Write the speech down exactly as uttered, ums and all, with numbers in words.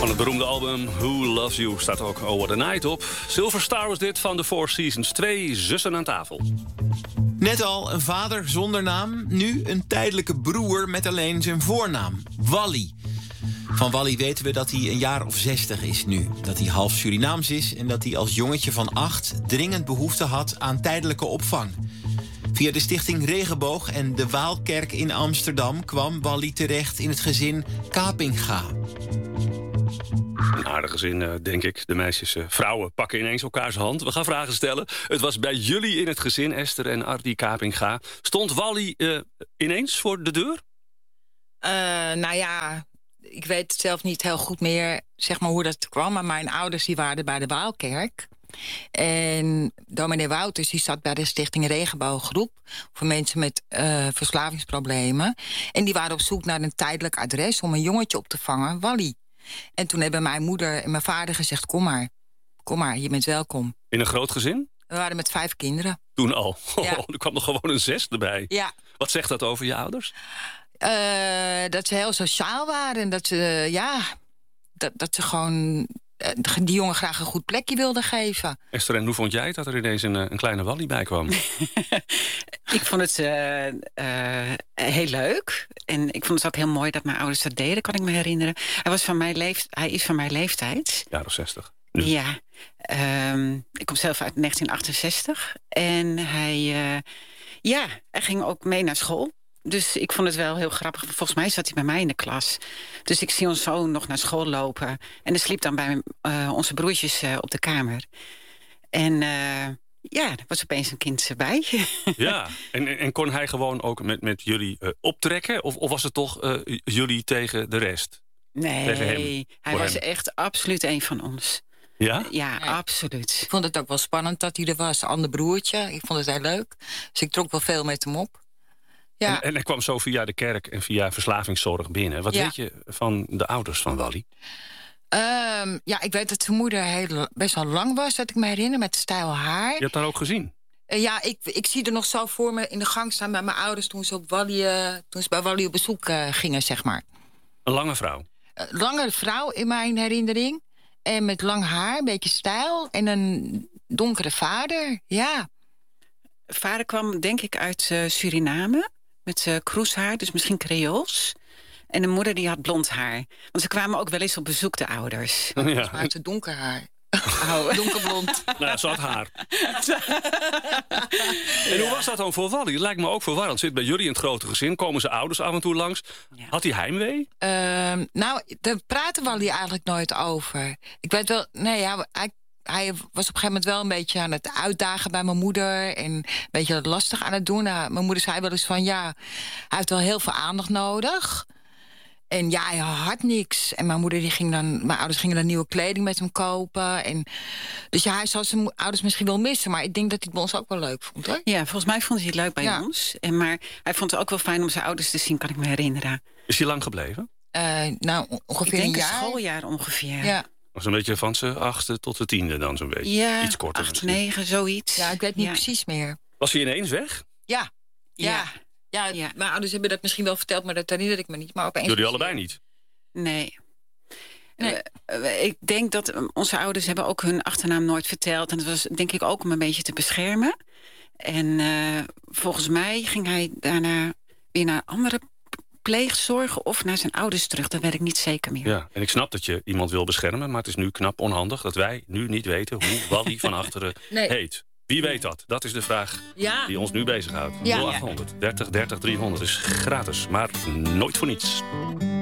Van het beroemde album Who Loves You staat ook Oh What a Night op. Silver Star was dit van de Four Seasons. Twee zussen aan tafel. Net al een vader zonder naam. Nu een tijdelijke broer met alleen zijn voornaam. Wally. Van Wally weten we dat hij een jaar of zestig is nu. Dat hij half Surinaams is en dat hij als jongetje van acht dringend behoefte had aan tijdelijke opvang. Via de stichting Regenboog en de Waalkerk in Amsterdam kwam Wally terecht in het gezin Kapinga. Een aardig gezin, denk ik. De meisjes, uh, vrouwen, pakken ineens elkaars hand. We gaan vragen stellen. Het was bij jullie in het gezin, Esther en Ardi Kapinga. Stond Wally uh, ineens voor de deur? Uh, nou ja, ik weet zelf niet heel goed meer zeg maar, hoe dat kwam. Maar mijn ouders die waren bij de Waalkerk. En dominee Wouters die zat bij de stichting Regenbooggroep voor mensen met uh, verslavingsproblemen. En die waren op zoek naar een tijdelijk adres om een jongetje op te vangen, Wally. En toen hebben mijn moeder en mijn vader gezegd, kom maar, kom maar, je bent welkom. In een groot gezin? We waren met vijf kinderen. Toen al? Ja. Oh, er kwam nog gewoon een zes erbij. Ja. Wat zegt dat over je ouders? Uh, dat ze heel sociaal waren. En dat ze, uh, ja, dat, dat ze gewoon uh, die jongen graag een goed plekje wilden geven. Esther, en hoe vond jij het dat er ineens een, een kleine Wally bij kwam? Ik vond het uh, uh, heel leuk. En ik vond het ook heel mooi dat mijn ouders dat deden, kan ik me herinneren. Hij, was van mijn leeft, hij is van mijn leeftijd. Jaren zestig. Nu. Ja. Um, ik kom zelf uit negentien achtenzestig. En hij, uh, ja, hij ging ook mee naar school. Dus ik vond het wel heel grappig. Volgens mij zat hij bij mij in de klas. Dus ik zie ons zoon nog naar school lopen. En hij sliep dan bij uh, onze broertjes uh, op de kamer. En uh, ja, er was opeens een kind erbij. Ja, en, en kon hij gewoon ook met, met jullie uh, optrekken? Of, of was het toch uh, jullie tegen de rest? Nee, tegen hem, hij was hem. echt absoluut een van ons. Ja? Ja, Nee. absoluut. Ik vond het ook wel spannend dat hij er was. Ander broertje. Ik vond het heel leuk. Dus ik trok wel veel met hem op. Ja. En, en hij kwam zo via de kerk en via verslavingszorg binnen. Wat Ja. weet je van de ouders van Wally? Um, ja, ik weet dat zijn moeder heel, best wel lang was, dat ik me herinner, met stijl haar. Je hebt haar ook gezien? Uh, ja, ik, ik zie er nog zo voor me in de gang staan bij mijn ouders toen ze, op Wally, uh, toen ze bij Wally op bezoek uh, gingen, zeg maar. Een lange vrouw? Uh, lange vrouw in mijn herinnering. En met lang haar, een beetje stijl. En een donkere vader, ja. Vader kwam denk ik uit uh, Suriname. Met uh, kroeshaar, dus misschien Creools. En de moeder die had blond haar. Want ze kwamen ook wel eens op bezoek, de ouders. Ja. Maar uit het donker haar. Oh, donkerblond. Nou ja, ze had haar. En hoe was dat dan voor Wally? Het lijkt me ook verwarrend. Zit bij jullie in het grote gezin, komen zijn ouders af en toe langs. Ja. Had hij heimwee? Uh, nou, daar praten Wally eigenlijk nooit over. Ik weet wel, nee, ja, hij, hij was op een gegeven moment wel een beetje aan het uitdagen bij mijn moeder. En een beetje lastig aan het doen. Nou, mijn moeder zei wel eens van, ja, hij heeft wel heel veel aandacht nodig. En ja, hij had niks. En mijn moeder die ging dan, mijn ouders gingen dan nieuwe kleding met hem kopen. En, dus ja, hij zou zijn ouders misschien wel missen. Maar ik denk dat hij het bij ons ook wel leuk vond, hoor. Ja, volgens mij vond hij het leuk bij Ja. ons. En maar hij vond het ook wel fijn om zijn ouders te zien, kan ik me herinneren. Is hij lang gebleven? Uh, nou, ongeveer Ik denk een een jaar. schooljaar ongeveer. Ja. Dat was een beetje van zijn achtste tot de tiende dan zo'n beetje. Ja, Iets korter acht, misschien. negen, zoiets. ja, ik weet niet Ja. precies meer. Was hij ineens weg? Ja, ja. Ja. Ja, Ja. mijn ouders hebben dat misschien wel verteld, maar dat herinner ik me niet. Maar opeens Jullie allebei niet? Nee. Nee. Uh, ik denk dat um, onze ouders hebben ook hun achternaam nooit verteld. En dat was denk ik ook om een beetje te beschermen. En uh, volgens mij ging hij daarna weer naar andere pleegzorg of naar zijn ouders terug. Dat weet ik niet zeker meer. Ja, en ik snap dat je iemand wil beschermen, maar het is nu knap onhandig dat wij nu niet weten hoe Wally van achteren Nee. heet. Wie weet dat? Dat is de vraag Ja. die ons nu bezighoudt. Ja. nul achthonderd dertig dertig driehonderd is gratis, maar nooit voor niets.